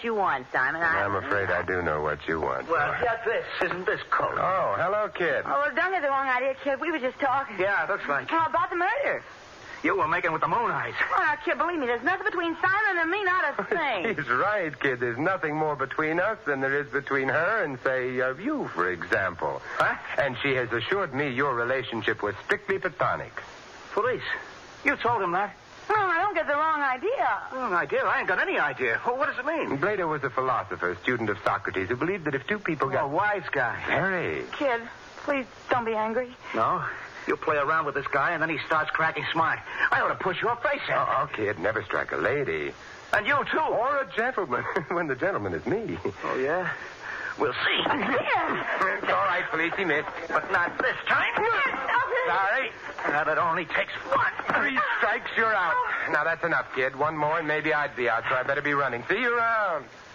you want, Simon. I'm afraid I do know what you want. Well, get this. Isn't this cold? Oh, hello, kid. Oh, well, don't get the wrong idea, kid. We were just talking. Yeah, it looks like. Oh, about the murder. You were making with the moon eyes. Oh, now, kid, believe me, there's nothing between Simon and me, not a thing. He's right, kid. There's nothing more between us than there is between her and, say, you, for example. Huh? And she has assured me your relationship was strictly platonic. Police. You told him that. Oh, I don't get the wrong idea. Wrong idea? I ain't got any idea. Well, what does it mean? Plato was a philosopher, student of Socrates, who believed that if two people got... A wise guy. Harry. Kid, please don't be angry. No. You play around with this guy, and then he starts cracking smart. I ought to push your face in. Oh, kid, never strike a lady. And you, too. Or a gentleman, when the gentleman is me. Oh, yeah? We'll see. Yeah. It's all right, Felice, he missed. But not this time. Sorry. Now, that only takes one. 3 strikes, you're out. Now, that's enough, kid. One more, and maybe I'd be out, so I better be running. See you around.